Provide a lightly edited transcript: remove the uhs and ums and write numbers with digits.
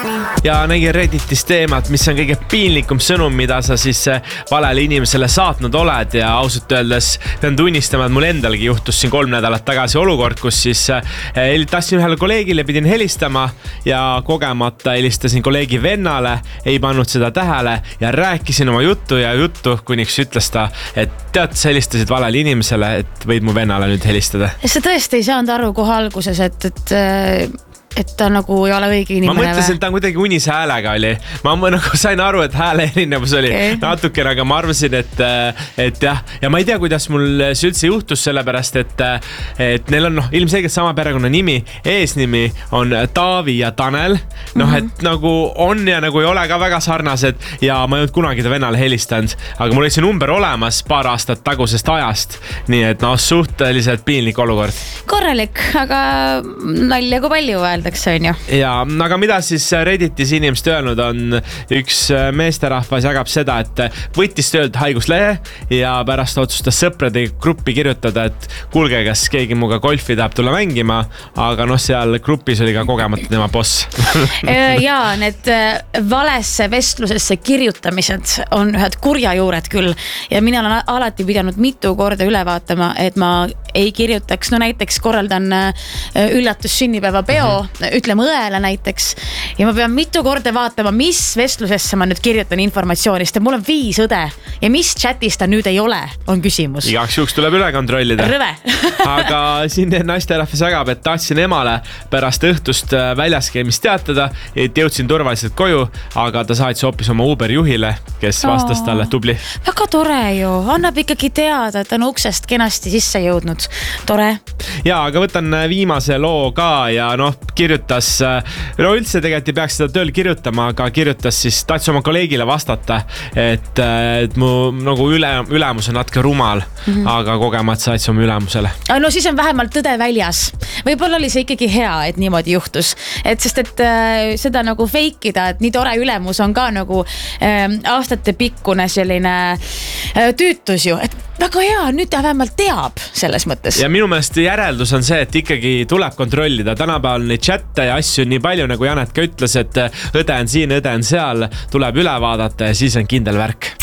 Ja nägin Redditis teemat, mis on kõige piinlikum sõnum, mida sa siis valele inimesele saatnud oled ja ausalt öeldes pean tunnistama, et mul endalgi juhtus siin 3 nädalat tagasi olukord, kus siis tahtsin ühele kolleegile, pidin helistama ja kogemata helistasin kolleegi vennale, ei pannud seda tähele ja rääkisin oma juttu, kuniks ütles ta, et tead, sa helistasid valele inimesele, et võid mu vennale nüüd helistada. Sa tõesti ei saanud aru kohe alguses, et ta nagu ei ole õige inimene. Ma mõtlesin, et ta on kuidagi unise häälega oli. Ma nagu sain aru, et hääle erinevus oli natukene, aga ma arvasin, et jah. Ja ma ei tea, kuidas mul see üldse juhtus, sellepärast, et neil on ilmselgelt sama perekonna nimi. Eesnimi on Taavi ja Tanel. Et nagu on ja nagu ei ole ka väga sarnased ja ma ei olnud kunagi ta vennale helistanud, aga mul oli see number olemas paar aastat tagusest ajast. Nii et suhteliselt piinlik olukord. Korralik, aga nalja kui palju öelda. Ja, aga mida siis Redditis inimesed öelnud on, üks meesterahvas jagab seda, et võttis töölt haiguslehe ja pärast otsustas sõprade gruppi kirjutada, et kuulge, kas keegi muga golfi tahab tulla mängima, aga seal grupis oli ka kogemata tema boss. Ja need valesse vestlusesse kirjutamised on ühed kurjajuured küll ja mina olen alati pidanud mitu korda üle vaatama, et ma ei kirjutaks, näiteks korraldan üllatus sünnipäeva peo, ütleme õele näiteks ja ma pean mitu korda vaatama, mis vestlusesse ma nüüd kirjutan informatsioonist ja mul on 5 õde ja mis chatis ta nüüd ei ole, on küsimus. Igaks juhuks tuleb üle kontrollida. Rõve. Aga siin naisterahvas jagab, et tahtsin emale pärast õhtust väljas käimist teatada, et jõudsin turvaliselt koju, aga ta saatis hoopis oma Uber juhile, kes vastas talle tubli. Väga tore ju, annab ikkagi teada, et on uksest kenasti sisse jõudnud. Tore. Ja, aga võtan viimase loo ka ja kirjutas, üldse tegelikult ei peaks seda tööl kirjutama, aga kirjutas siis, tahtis oma kolleegile vastata, et mu nagu ülemus on natuke rumal, aga kogemat saatis oma ülemusele. No siis on vähemalt tõde väljas. Võib-olla oli see ikkagi hea, et niimoodi juhtus. Sest seda nagu feikida, et nii tore ülemus on ka nagu aastate pikkune selline tüütus ju, et väga hea, nüüd ta vähemalt teab selles mõttes. Ja minu meelest järeldus on see, et ikkagi tuleb kontrollida. Tänapäeval neid chatte ja asju nii palju, nagu Janet ka ütles, et õde on siin, õde on seal, tuleb üle vaadata ja siis on kindel värk.